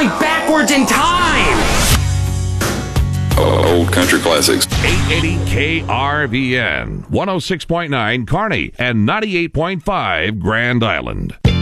going backwards in time! Old country classics. 880 KRVN, 106.9 Kearney, and 98.5 Grand Island.